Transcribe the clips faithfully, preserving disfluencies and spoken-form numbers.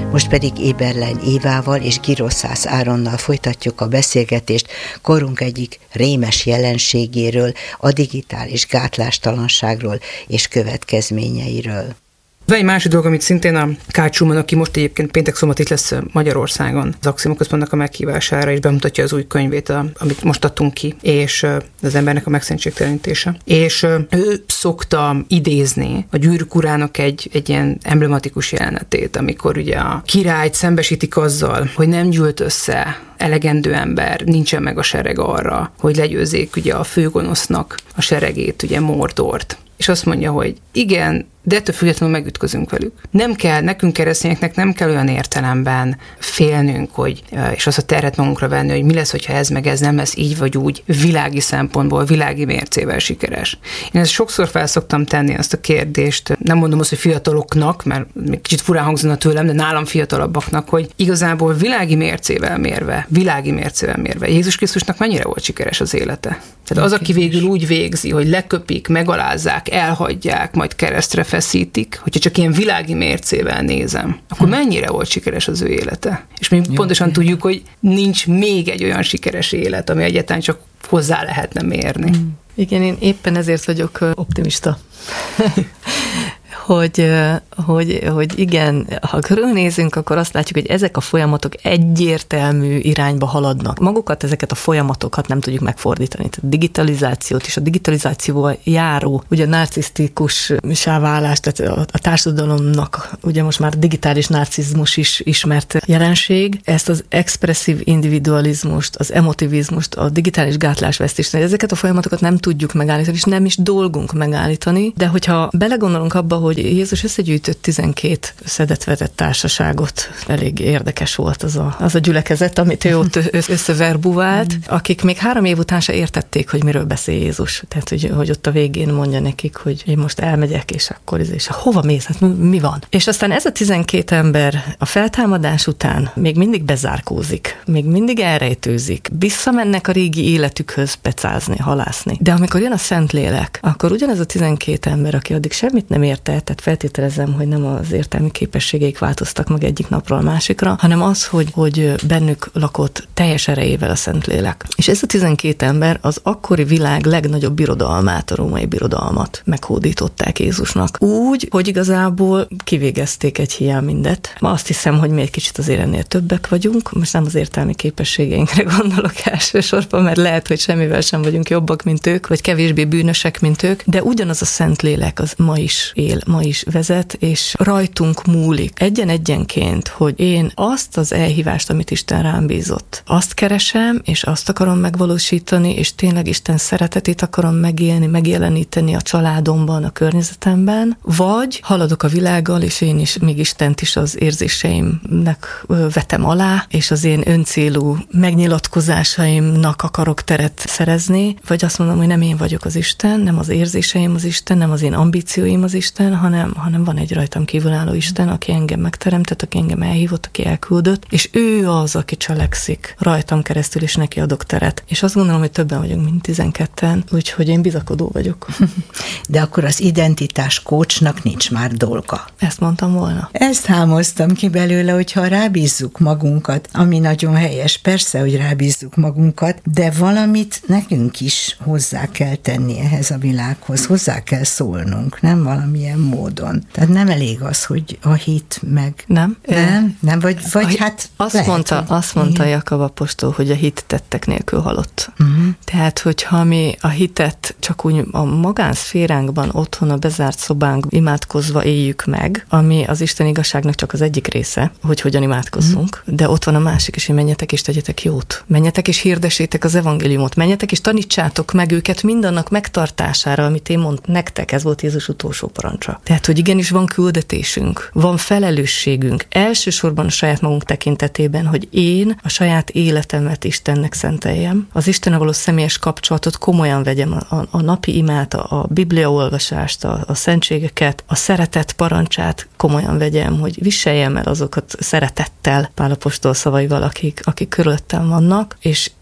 Most pedig Éberlein Évával és Giroszász Áronnal folytatjuk a beszélgetést korunk egyik rémes jelenségéről, a digitális gátlástalanságról és következményeiről. Van egy másik dolog, amit szintén a Carl Trueman, aki most egyébként péntek-szombat itt lesz Magyarországon, az Axiom Központnak a meghívására, és bemutatja az új könyvét, a, amit most adtunk ki, és az embernek a megszentségtelenítése. És ő szokta idézni a Gyűrűk urának egy, egy ilyen emblematikus jelenetét, amikor ugye a királyt szembesítik azzal, hogy nem gyűlt össze elegendő ember, nincsen meg a sereg arra, hogy legyőzzék ugye a főgonosznak a seregét, ugye Mordort. És azt mondja, hogy igen, de ettől függetlenül megütközünk velük. Nem kell, nekünk keresztényeknek nem kell olyan értelemben félnünk, hogy, és azt a terhet magunkra venni, hogy mi lesz, hogyha ez meg ez nem lesz így vagy úgy, világi szempontból, világi mércével sikeres. Én ezt sokszor fel szoktam tenni azt a kérdést, nem mondom azt, hogy fiataloknak, mert még kicsit furán hangzana tőlem, de nálam fiatalabbaknak, hogy igazából világi mércével mérve, világi mércével mérve, Jézus Krisztusnak mennyire volt sikeres az élete. Tehát az, aki végül úgy végzi, hogy leköpik, megalázzák, elhagyják, majd keresztre feszítik, hogyha csak ilyen világi mércével nézem, akkor hm. mennyire volt sikeres az ő élete. És mi Jó, pontosan okay. tudjuk, hogy nincs még egy olyan sikeres élet, ami egyáltalán csak hozzá lehetne mérni. Hm. Igen, én éppen ezért vagyok optimista. Hogy, hogy, hogy igen, ha körülnézünk, akkor azt látjuk, hogy ezek a folyamatok egyértelmű irányba haladnak. Magukat, ezeket a folyamatokat nem tudjuk megfordítani. Tehát digitalizációt és a digitalizációval járó, ugye narcisztikussá válás, tehát a, a társadalomnak ugye most már digitális narcizmus is ismert jelenség. Ezt az expresszív individualizmust, az emotivizmust, a digitális gátlásvesztést, ezeket a folyamatokat nem tudjuk megállítani, és nem is dolgunk megállítani, de hogyha belegondolunk abba, hogy Jézus összegyűjtött tizenkét szedett-vedett társaságot. Elég érdekes volt az a, az a gyülekezet, amit ő ott összeverbuvált, akik még három év után se értették, hogy miről beszél Jézus. Tehát, hogy, hogy ott a végén mondja nekik, hogy én most elmegyek, és akkor és hova mész? Hát mi van? És aztán ez a tizenkét ember a feltámadás után még mindig bezárkózik, még mindig elrejtőzik, visszamennek a régi életükhöz pecázni, halászni. De amikor jön a Szentlélek, akkor ugyanez a tizenkét ember, aki addig semmit nem érte, tehát feltételezem, hogy nem az értelmi képességeik változtak meg egyik napról a másikra, hanem az, hogy, hogy bennük lakott teljes erejével a Szentlélek. És ez a tizenkét ember az akkori világ legnagyobb birodalmát, a római birodalmat meghódították Jézusnak. Úgy, hogy igazából kivégezték egy hiánymindet. Ma azt hiszem, hogy mi egy kicsit azért ennél többek vagyunk, most nem az értelmi képességeinkre gondolok elsősorban, mert lehet, hogy semmivel sem vagyunk jobbak, mint ők, vagy kevésbé bűnösek, mint ők, de ugyanaz a Szentlélek az ma is él, ma is vezet, és rajtunk múlik egyen-egyenként, hogy én azt az elhívást, amit Isten rám bízott, azt keresem, és azt akarom megvalósítani, és tényleg Isten szeretetét akarom megélni, megjeleníteni a családomban, a környezetemben, vagy haladok a világgal, és én is még Istent is az érzéseimnek vetem alá, és az én öncélú megnyilatkozásaimnak akarok teret szerezni, vagy azt mondom, hogy nem én vagyok az Isten, nem az érzéseim az Isten, nem az én ambícióim az Isten, hanem, hanem van egy rajtam kívülálló Isten, aki engem megteremtett, aki engem elhívott, aki elküldött, és ő az, aki cselekszik rajtam keresztül, és neki adok teret. És azt gondolom, hogy többen vagyunk, mint tizenketten, úgyhogy én bizakodó vagyok. De akkor az identitás coachnak nincs már dolga. Ezt mondtam volna. Ezt hámoztam ki belőle, hogyha rábízzuk magunkat, ami nagyon helyes, persze, hogy rábízzuk magunkat, de valamit nekünk is hozzá kell tenni ehhez a világhoz, hozzá kell szólnunk, nem valamilyen módon. Tehát nem elég az, hogy a hit meg... Nem? Nem, nem vagy, vagy a, hát azt lehet, mondta, hogy... azt mondta Jakab apostol, hogy a hit tettek nélkül halott. Uh-huh. Tehát, hogyha mi a hitet csak úgy a magánszféránkban, otthon, a bezárt szobánk imádkozva éljük meg, ami az Isten igazságnak csak az egyik része, hogy hogyan imádkozzunk, uh-huh. de ott van a másik is, hogy menjetek és tegyetek jót. Menjetek és hirdessétek az evangéliumot. Menjetek és tanítsátok meg őket mindannak megtartására, amit én mondtam nektek, ez volt Jézus utolsó parancsa. Tehát, hogy igenis van küldetésünk, van felelősségünk, elsősorban a saját magunk tekintetében, hogy én a saját életemet Istennek szenteljem, az Istennel való személyes kapcsolatot komolyan vegyem, a, a, a napi imát, a, a bibliaolvasást, a, a szentségeket, a szeretet parancsát komolyan vegyem, hogy viseljem el azokat szeretettel, Pál apostol szavaival, akik, akik körülöttem vannak, és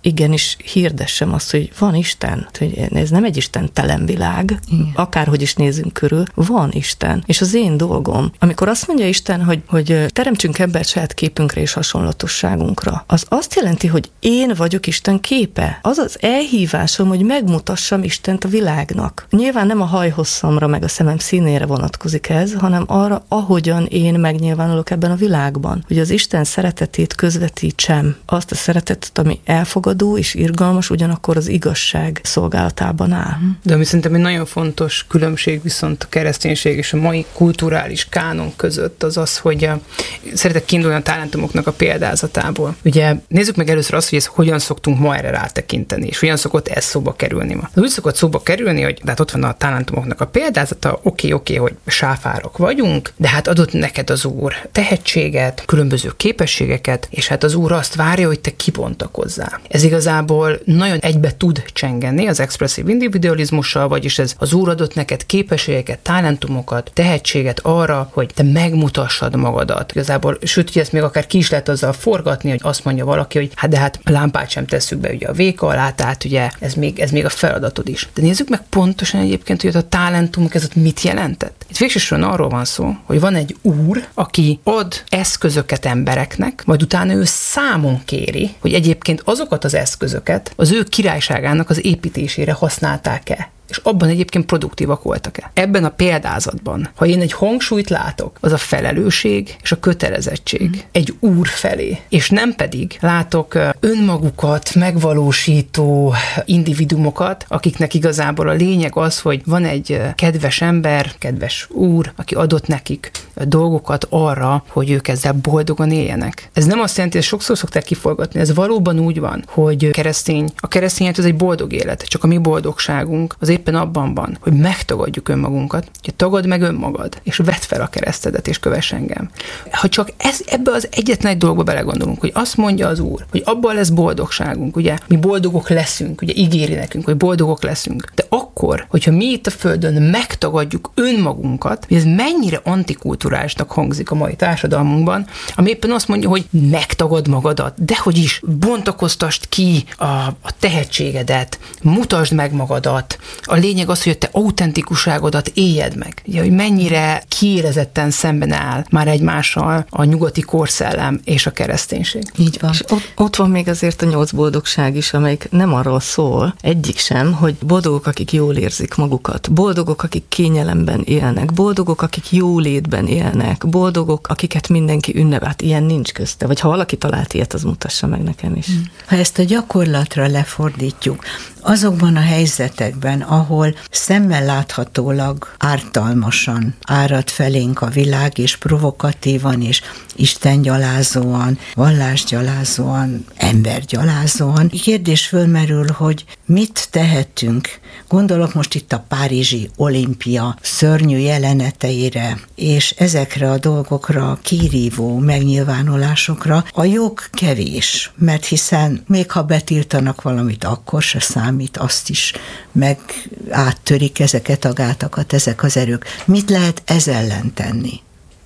igenis hirdessem azt, hogy van Isten, hogy ez nem egy istentelen világ, igen. Akárhogy is nézzünk körül, van Isten. És az én dolgom, amikor azt mondja Isten, hogy, hogy teremtsünk embert saját képünkre és hasonlatosságunkra, az azt jelenti, hogy én vagyok Isten képe. Az az elhívásom, hogy megmutassam Istent a világnak. Nyilván nem a hajhosszamra meg a szemem színére vonatkozik ez, hanem arra, ahogyan én megnyilvánulok ebben a világban. Hogy az Isten szeretetét közvetítsem. Azt a szeretetet, ami elfogadó és irgalmas, ugyanakkor az igazság szolgálatában áll. De ami szerintem egy nagyon fontos különbség viszont a kereszténység és a mai kulturális kánon között az az, hogy szeretek kiindulni a talentumoknak a példázatából. Ugye nézzük meg először azt, hogy ez hogyan szoktunk ma erre rátekinteni, és hogyan szokott ez szóba kerülni ma. Az úgy szokott szóba kerülni, hogy de hát ott van a talentumoknak a példázata, oké, oké, hogy sáfárok vagyunk, de hát adott neked az Úr tehetséget, különböző képességeket, és hát az Úr azt várja, hogy te kibontakozzál. Ez igazából nagyon egybe tud csengeni az expresszív individualizmussal, vagyis ez az Úr adott neked képességeket, talentumokat, tehetséget arra, hogy te megmutassad magadat. Igazából, sőt, hogy ezt még akár ki is lehet azzal forgatni, hogy azt mondja valaki, hogy hát de hát a lámpát sem tesszük be ugye a véka alá, tehát ugye ez még, ez még a feladatod is. De nézzük meg pontosan egyébként, hogy a talentumok ez ott mit jelentett. Itt végsősorban arról van szó, hogy van egy Úr, aki ad eszközöket embereknek, majd utána ő számon kéri, hogy egyébként azokat az eszközöket az ő királyságának az építésére használták-e. És abban egyébként produktívak voltak-e. Ebben a példázatban, ha én egy hangsúlyt látok, az a felelősség és a kötelezettség mm. egy Úr felé, és nem pedig látok önmagukat megvalósító individumokat, akiknek igazából a lényeg az, hogy van egy kedves ember, kedves Úr, aki adott nekik dolgokat arra, hogy ők ezzel boldogan éljenek. Ez nem azt jelenti, hogy sokszor szokták kiforgatni, ez valóban úgy van, hogy keresztény, a keresztény ez egy boldog élet, csak a mi boldogságunk az éppen abban van, hogy megtagadjuk önmagunkat, hogy tagad meg önmagad, és vedd fel a keresztedet, és kövess engem. Ha csak ez, ebbe az egyetlen egy dolgba belegondolunk, hogy azt mondja az Úr, hogy abban lesz boldogságunk, ugye, mi boldogok leszünk, ugye ígéri nekünk, hogy boldogok leszünk, de akkor, hogyha mi itt a Földön megtagadjuk önmagunkat, hogy ez mennyire antikulturálisnak hangzik a mai társadalmunkban, ami éppen azt mondja, hogy megtagad magadat, dehogy is, bontakoztasd ki a, a tehetségedet, mutasd meg magadat. A lényeg az, hogy a te autentikuságodat éljed meg. Ugye, hogy mennyire kiélezetten szemben áll már egymással a nyugati korszellem és a kereszténység. Így van. És ott, ott van még azért a nyolc boldogság is, amelyik nem arról szól, egyik sem, hogy boldogok, akik jól érzik magukat, boldogok, akik kényelemben élnek, boldogok, akik jólétben élnek, boldogok, akiket mindenki ünnep, hát ilyen nincs közte. Vagy ha valaki talált ilyet, az mutassa meg nekem is. Ha ezt a gyakorlatra lefordítjuk, azokban a helyzetekben, ahol szemmel láthatólag ártalmasan árad felénk a világ, és provokatívan, és istengyalázóan, vallásgyalázóan, embergyalázóan, kérdés fölmerül, hogy mit tehetünk. Gondolok most itt a párizsi olimpia szörnyű jeleneteire, és ezekre a dolgokra, a kirívó megnyilvánulásokra. A jog kevés, mert hiszen még ha betiltanak valamit, akkor se számít, azt is meg áttörik ezeket a gátakat, ezek az erők. Mit lehet ez ellen tenni?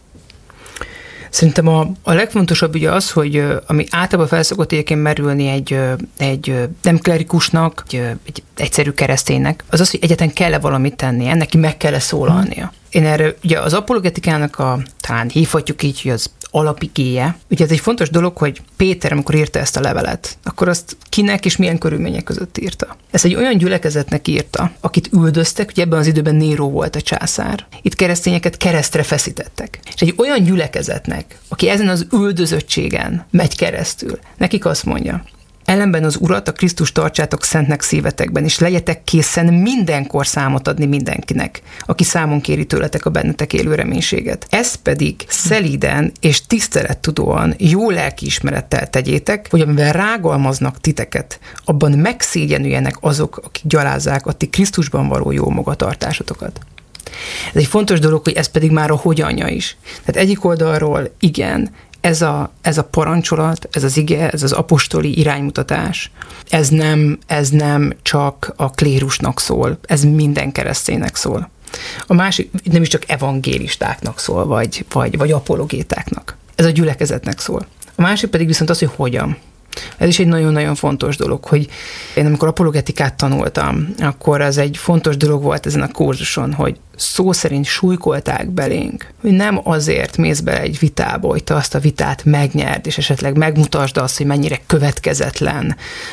Szerintem a, a legfontosabb ugye az, hogy ami általában felszokott egyébként merülni egy, egy nem klerikusnak, egy, egy egyszerű kereszténynek, az az, hogy egyáltalán kell-e valamit tenni, ennek meg kell-e szólalnia. Én erre ugye az apologetikának a, talán hívhatjuk így, hogy az alapigéje. Ugye ez egy fontos dolog, hogy Péter, amikor írta ezt a levelet, akkor azt kinek és milyen körülmények között írta. Ezt egy olyan gyülekezetnek írta, akit üldöztek, ugye ebben az időben Néró volt a császár. Itt keresztényeket keresztre feszítettek. És egy olyan gyülekezetnek, aki ezen az üldözöttségen megy keresztül, nekik azt mondja, ellenben az Urat, a Krisztust tartsátok szentnek szívetekben, és legyetek készen mindenkor számot adni mindenkinek, aki számon kéri tőletek a bennetek élő reménységet. Ezt pedig szelíden és tisztelettudóan, jó lelkiismerettel tegyétek, hogy amivel rágalmaznak titeket, abban megszégyenüljenek azok, akik gyalázzák a ti Krisztusban való jó magatartásotokat. Ez egy fontos dolog, hogy ez pedig már a hogyanja is. Tehát egyik oldalról igen, Ez a, ez a parancsolat, ez az ige, ez az apostoli iránymutatás, ez nem, ez nem csak a klérusnak szól, ez minden kereszténynek szól. A másik nem is csak evangélistáknak szól, vagy, vagy, vagy apologétáknak. Ez a gyülekezetnek szól. A másik pedig viszont az, hogy hogyan. Ez is egy nagyon-nagyon fontos dolog, hogy én amikor apologetikát tanultam, akkor az egy fontos dolog volt ezen a kurzuson, hogy szó szerint súlykolták belénk, hogy nem azért mész bele egy vitába, hogy te azt a vitát megnyerd, és esetleg megmutasd azt, hogy mennyire következetlen,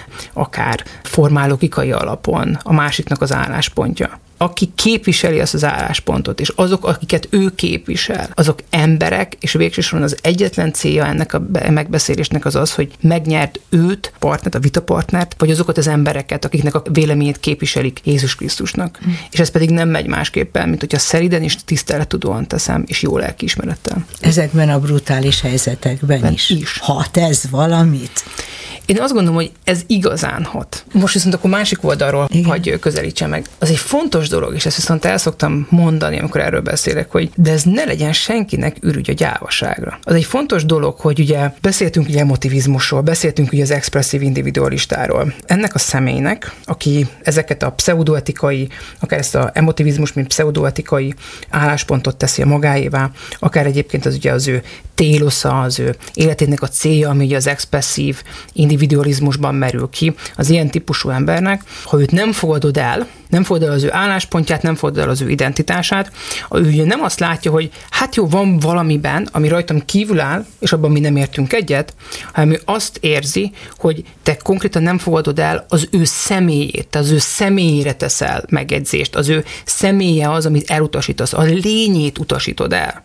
akár formálógikai alapon a másiknak az álláspontja. Aki képviseli azt az álláspontot, és azok, akiket ő képvisel, azok emberek, és végső soron az egyetlen célja ennek a megbeszélésnek az az, hogy megnyert őt, partnert, a vitapartnert, vagy azokat az embereket, akiknek a véleményét képviselik Jézus Krisztusnak. Mm. És ez pedig nem megy másképpen, mint hogyha szeriden és tisztelettudóan teszem, és jó lelkiismerettel. Ezekben a brutális helyzetekben ben is. is. Hat ez valamit? Én azt gondolom, hogy ez igazán hat. Most viszont akkor másik oldalról hagyj közelítse meg. Az egy fontos dolog, és ezt viszont el szoktam mondani, amikor erről beszélek, hogy de ez ne legyen senkinek ürügy a gyávaságra. Az egy fontos dolog, hogy ugye beszéltünk ugye emotivizmusról, beszéltünk ugye az expresszív individualistáról. Ennek a személynek, aki ezeket a pseudoetikai, akár ezt a emotivizmus, mint pseudoetikai álláspontot teszi a magáévá, akár egyébként az ugye az ő télosza, az ő életének a célja, ami ugye az expresszív individualizmusban merül ki, az ilyen típusú embernek, ha őt nem fogadod el, nem fogadod el az ő álláspontját, nem fogadod el az ő identitását, ő ugye nem azt látja, hogy hát jó, van valamiben, ami rajtam kívül áll, és abban mi nem értünk egyet, hanem ő azt érzi, hogy te konkrétan nem fogadod el az ő személyét, az ő személyére teszel megjegyzést, az ő személye az, amit elutasítasz, a lényét utasítod el.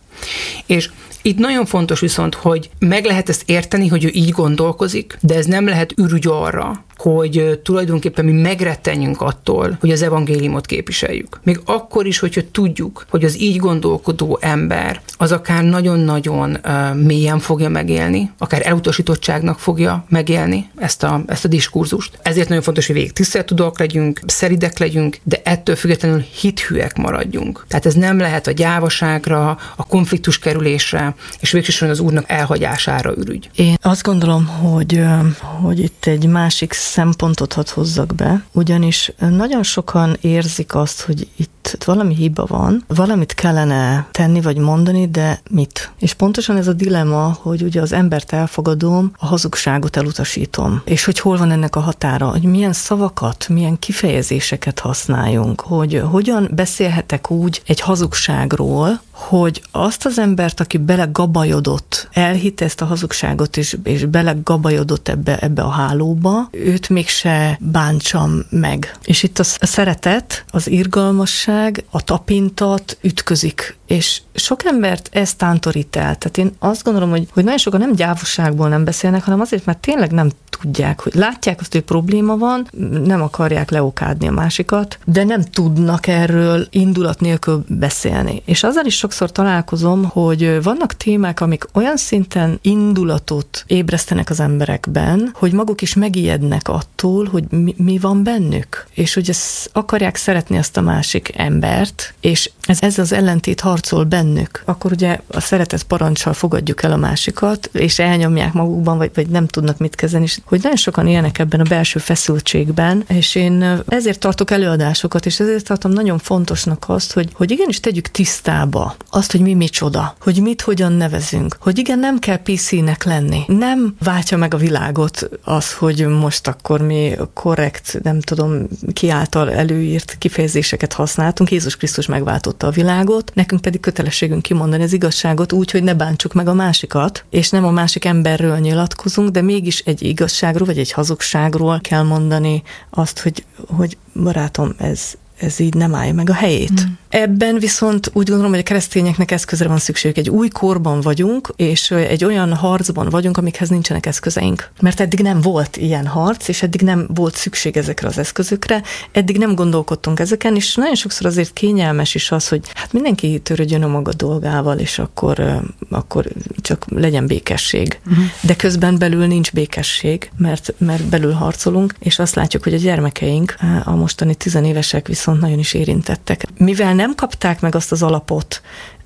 És itt nagyon fontos viszont, hogy meg lehet ezt érteni, hogy ő így gondolkozik, de ez nem lehet ürügy arra, hogy tulajdonképpen mi megrettenjünk attól, hogy az evangéliumot képviseljük. Még akkor is, hogyha tudjuk, hogy az így gondolkodó ember az akár nagyon-nagyon uh, mélyen fogja megélni, akár elutasítottságnak fogja megélni ezt a, ezt a diskurzust. Ezért nagyon fontos, hogy végig tisztelettudóak legyünk, szeridek legyünk, de ettől függetlenül hithűek maradjunk. Tehát ez nem lehet a gyávaságra, a konfliktus kerülésre, és végsősorban az Úrnak elhagyására ürügy. Én azt gondolom, hogy, hogy itt egy másik szempontot hadd hozzak be, ugyanis nagyon sokan érzik azt, hogy itt valami hiba van, valamit kellene tenni vagy mondani, de mit? És pontosan ez a dilemma, hogy ugye az embert elfogadom, a hazugságot elutasítom. És hogy hol van ennek a határa, hogy milyen szavakat, milyen kifejezéseket használjunk, hogy hogyan beszélhetek úgy egy hazugságról, hogy azt az embert, aki belegabajodott, elhitte ezt a hazugságot, és, és belegabajodott ebbe, ebbe a hálóba, őt mégse bántsam meg. És itt a szeretet, az irgalmasság, a tapintat ütközik. És sok embert ez tántorít el. Tehát én azt gondolom, hogy, hogy nagyon sokan nem gyávaságból nem beszélnek, hanem azért, mert tényleg nem tudják, hogy látják azt, hogy probléma van, nem akarják leokádni a másikat, de nem tudnak erről indulat nélkül beszélni. És azzal is sokszor találkozom, hogy vannak témák, amik olyan szinten indulatot ébresztenek az emberekben, hogy maguk is megijednek attól, hogy mi, mi van bennük. És hogy ezt akarják szeretni azt a másik embert, és ez, ez az ellentét harcol bennük. Akkor ugye a szeretet parancsal fogadjuk el a másikat, és elnyomják magukban, vagy, vagy nem tudnak mit kezdeni, és hogy nagyon sokan élnek ebben a belső feszültségben, és én ezért tartok előadásokat, és ezért tartom nagyon fontosnak azt, hogy, hogy igenis tegyük tisztába azt, hogy mi micsoda, hogy mit hogyan nevezünk, hogy igen, nem kell pé cé-nek lenni. Nem váltja meg a világot az, hogy most akkor mi korrekt, nem tudom, ki által előírt kifejezéseket használtunk. Jézus Krisztus megváltotta a világot, nekünk pedig kötelességünk kimondani az igazságot úgy, hogy ne bántsuk meg a másikat, és nem a másik emberről nyilatkozunk, de mégis egy igazságról, vagy egy hazugságról kell mondani azt, hogy, hogy barátom, ez ez így nem állja meg a helyét. Mm. Ebben viszont úgy gondolom, hogy a keresztényeknek eszközre van szükségük. Egy új korban vagyunk, és egy olyan harcban vagyunk, amikhez nincsenek eszközeink. Mert eddig nem volt ilyen harc, és eddig nem volt szükség ezekre az eszközökre, eddig nem gondolkodtunk ezeken, és nagyon sokszor azért kényelmes is az, hogy hát mindenki törődjön a maga dolgával, és akkor, akkor csak legyen békesség. Mm. De közben belül nincs békesség, mert, mert belül harcolunk, és azt látjuk, hogy a gyermekeink, a mostani tizenévesek viszont nagyon is érintettek. Mivel nem kapták meg azt az alapot,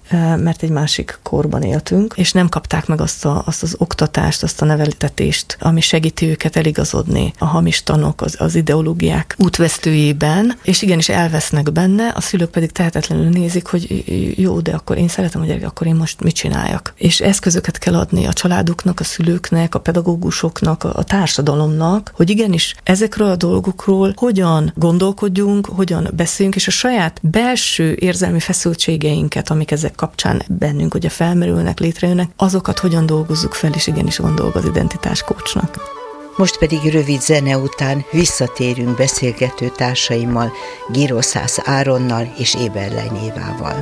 mert egy másik korban éltünk, és nem kapták meg azt, a, azt az oktatást, azt a neveltetést, ami segíti őket eligazodni a hamis tanok, az, az ideológiák útvesztőjében, és igenis elvesznek benne, a szülők pedig tehetetlenül nézik, hogy jó, de akkor én szeretem a gyerek, akkor én most mit csináljak. És eszközöket kell adni a családoknak, a szülőknek, a pedagógusoknak, a társadalomnak, hogy igenis ezekről a dolgokról hogyan gondolkodjunk, hogyan beszéljünk, és a saját belső érzelmi feszültségeinket, amik ezek kapcsán bennünk ugye felmerülnek, létrejönnek, azokat hogyan dolgozzuk fel, és igenis van dolga az identitáskócsnak. Most pedig rövid zene után visszatérünk beszélgető társaimmal, Giroszász Áronnal és Éberleny Évával.